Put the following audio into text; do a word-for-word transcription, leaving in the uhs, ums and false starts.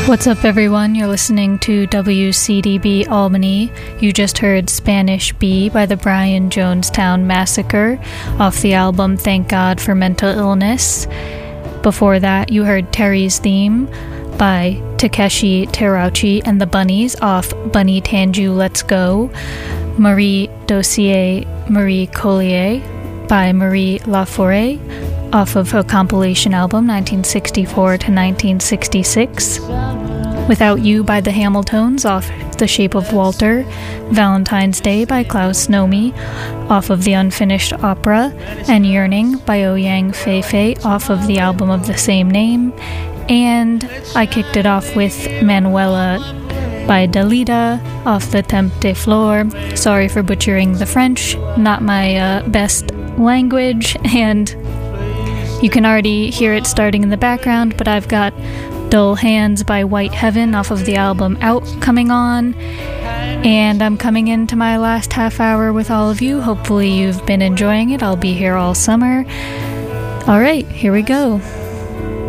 What's up, everyone? You're listening to W C D B Albany. You just heard Spanish Bee by the Brian Jonestown Massacre off the album Thank God for Mental Illness. Before that, you heard Terry's Theme by Takeshi Terauchi and the Bunnies off Bunny Tanju Let's Go. Marie Dossier Marie Collier by Marie Laforêt off of her compilation album nineteen sixty-four to nineteen sixty-six. Without You by the Hamiltones off The Shape of Walter. Valentine's Day by Klaus Nomi off of the Unfinished Opera. And Yearning by Ouyang Feifei off of the album of the same name. And I kicked it off with Manuela by Dalida off the Temple de Flore. Sorry for butchering the French, not my uh, best language, and you can already hear it starting in the background, but I've got Dull Hands by White Heaven off of the album Out coming on, and I'm coming into my last half hour with all of you. Hopefully you've been enjoying it. I'll be here all summer. Alright, here we go.